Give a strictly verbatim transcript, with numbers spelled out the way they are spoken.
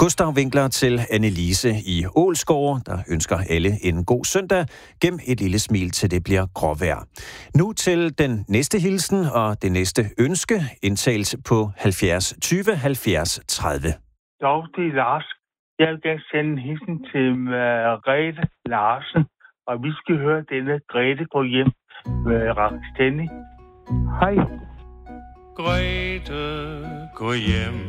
Gustav Winkler til Annelise i Ålsgård, der ønsker alle en god søndag. Gem et lille smil til det bliver gråvejr. Nu til den næste hilsen og det næste ønske, indtalt på halvfjerds tyve halvfjerds tredive. Dog, det er Lars. Jeg vil gerne sende en hilsen til Grete Larsen, og vi skal høre denne Grete gå hjem med Rakkesteni. Hej. Grete, gå hjem.